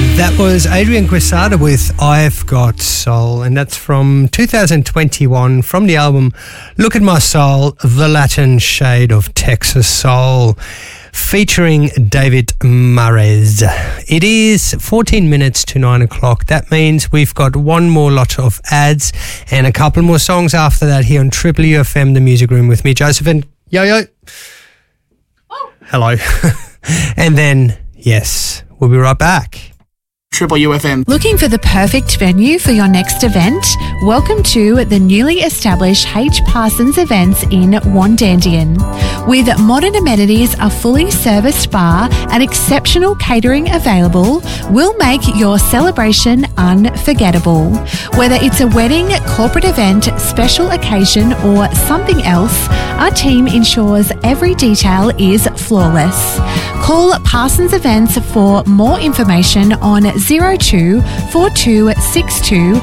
That was Adrian Quesada with I've Got Soul, and that's from 2021 from the album Look at My Soul, The Latin Shade of Texas Soul, featuring David Mares. It is 14 minutes to 9 o'clock. That means we've got one more lot of ads and a couple more songs after that here on Triple UFM, the music room, with me, Joseph and Yo-Yo. Oh. Hello. And then, yes, we'll be right back. Triple UFM. Looking for the perfect venue for your next event? Welcome to the newly established H. Parsons Events in Wandandian. With modern amenities, a fully serviced bar and exceptional catering available, we'll make your celebration unforgettable. Whether it's a wedding, corporate event, special occasion or something else, our team ensures every detail is flawless. Call Parsons Events for more information on 02 4262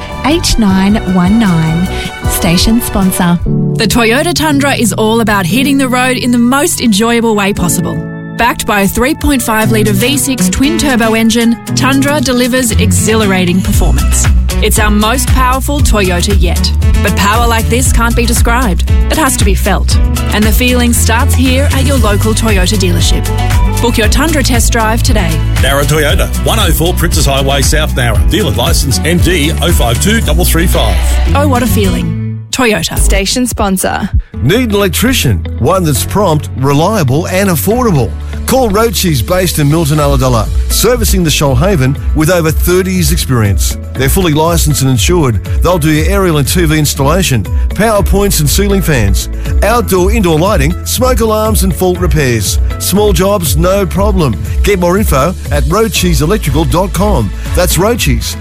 8919. Station sponsor. The Toyota Tundra is all about hitting the road in the most enjoyable way possible. Backed by a 3.5-litre V6 twin-turbo engine, Tundra delivers exhilarating performance. It's our most powerful Toyota yet. But power like this can't be described. It has to be felt. And the feeling starts here at your local Toyota dealership. Book your Tundra test drive today. Nara Toyota, 104 Princess Highway, South Nara. Dealer licence MD 052355. Oh, what a feeling. Toyota. Station sponsor. Need an electrician? One that's prompt, reliable and affordable. Call Rochi's, based in Milton Ulladulla, servicing the Shoalhaven with over 30 years experience. They're fully licensed and insured. They'll do your aerial and TV installation, power points and ceiling fans, outdoor, indoor lighting, smoke alarms and fault repairs. Small jobs, no problem. Get more info at rocheselectrical.com. That's Rochi's,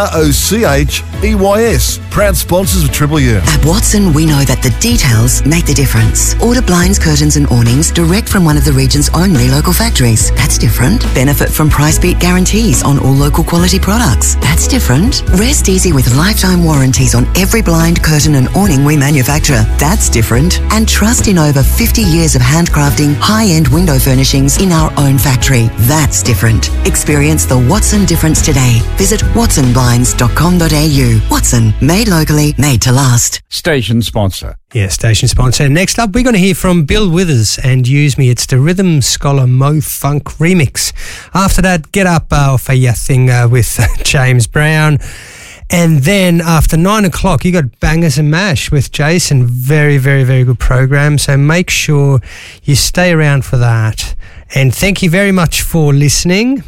ROCHEYS. Proud sponsors of Triple U. At Watson, we know that the details make the difference. Order blinds, curtains and awnings direct from one of the region's only local factories. That's different. Benefit from price beat guarantees on all local quality products. That's different. Rest easy with lifetime warranties on every blind, curtain and awning we manufacture. That's different. And trust in over 50 years of handcrafting high-end window furnishings in our own factory. That's different. Experience the Watson difference today. Visit watsonblinds.com.au. Watson, made locally, made to last. Station sponsor. Yeah, station sponsor. Next up, we're going to hear from Bill Withers and Use Me. It's the Rhythm Scholar Mo Funk remix. After that, Get Up for Your Thing with James Brown. And then after 9 o'clock, you got Bangers and Mash with Jason. Very, very, very good program. So make sure you stay around for that. And thank you very much for listening.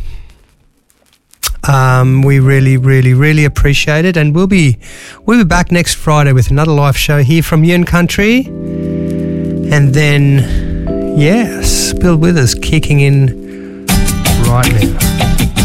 We really, really, really appreciate it, and we'll be back next Friday with another live show here from Yuen Country, and then yes, Bill Withers kicking in right now.